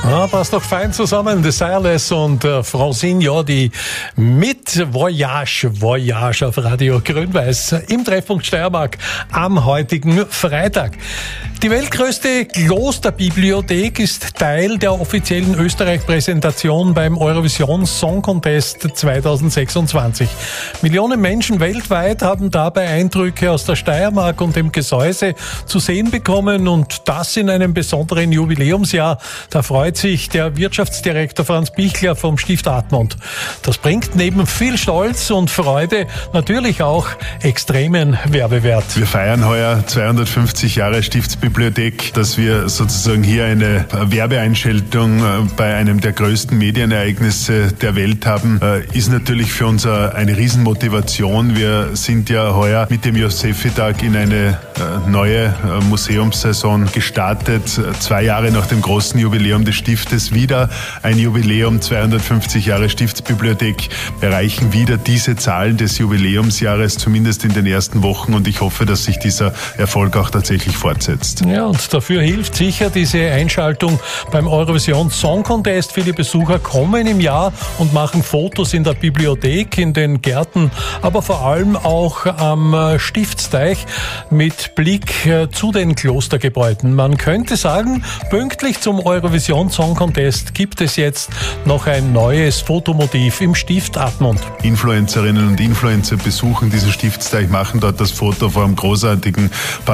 Ja, passt doch fein zusammen. The Sireless und Francine, ja, die mit Voyage auf Radio Grün-Weiß im Treffpunkt Steiermark am heutigen Freitag. Die weltgrößte Klosterbibliothek ist Teil der offiziellen Österreich-Präsentation beim Eurovision Song Contest 2026. Millionen Menschen weltweit haben dabei Eindrücke aus der Steiermark und dem Gesäuse zu sehen bekommen, und das in einem besonderen Jubiläumsjahr. Da freut sich der Wirtschaftsdirektor Franz Bichler vom Stift Admont. Das bringt neben viel Stolz und Freude natürlich auch extremen Werbewert. Wir feiern heuer 250 Jahre Stiftsbibliothek. Dass wir sozusagen hier eine Werbeeinschaltung bei einem der größten Medienereignisse der Welt haben, ist natürlich für uns eine Riesenmotivation. Wir sind ja heuer mit dem Josephi-Tag in eine neue Museumssaison gestartet. 2 Jahre nach dem großen Jubiläum des Stiftes wieder ein Jubiläum, 250 Jahre Stiftsbibliothek, erreichen wieder diese Zahlen des Jubiläumsjahres, zumindest in den ersten Wochen, und ich hoffe, dass sich dieser Erfolg auch tatsächlich fortsetzt. Ja, und dafür hilft sicher diese Einschaltung beim Eurovision Song Contest. Viele Besucher kommen im Jahr und machen Fotos in der Bibliothek, in den Gärten, aber vor allem auch am Stiftsteich mit Blick zu den Klostergebäuden. Man könnte sagen, pünktlich zum Eurovision Song Contest gibt es jetzt noch ein neues Fotomotiv im Stift Admont. Influencerinnen und Influencer besuchen diesen Stiftsteich, machen dort das Foto vor einem großartigen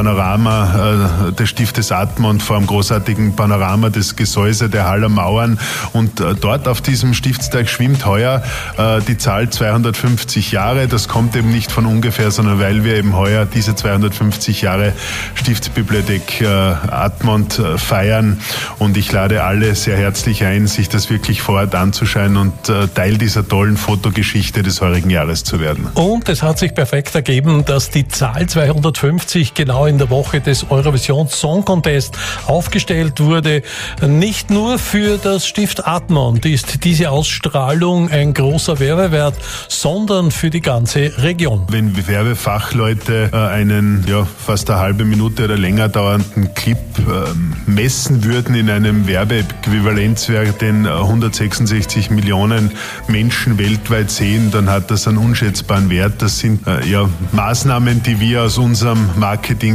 Panorama des Stiftes Admont, vor einem großartigen Panorama des Gesäuse der Haller Mauern, und dort auf diesem Stiftsteich schwimmt heuer die Zahl 250 Jahre. Das kommt eben nicht von ungefähr, sondern weil wir eben heuer diese 250 Jahre Stiftsbibliothek Admont feiern, und ich lade alle sehr herzlich ein, sich das wirklich vor Ort anzuschauen und Teil dieser tollen Fotogeschichte des heurigen Jahres zu werden. Und es hat sich perfekt ergeben, dass die Zahl 250 genau in der Woche des Eurovision Song Contest aufgestellt wurde. Nicht nur für das Stift Admont ist diese Ausstrahlung ein großer Werbewert, sondern für die ganze Region. Wenn Werbefachleute einen fast eine halbe Minute oder länger dauernden Clip messen würden in einem Werbeäquivalenzwert, den 166 Millionen Menschen weltweit sehen, dann hat das einen unschätzbaren Wert. Das sind Maßnahmen, die wir aus unserem Marketing